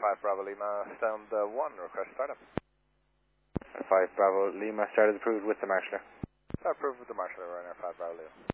5 Bravo Lima, stand 1, request startup. 5 Bravo Lima, start is approved with the marshaller. Approved with the marshaller, Ryanair 5 Bravo Lima.